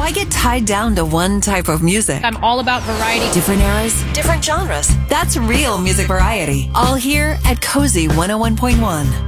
Why get tied down to one type of music? I'm all about variety. Different eras, different genres. That's real music variety. All here at Cozy 101.1.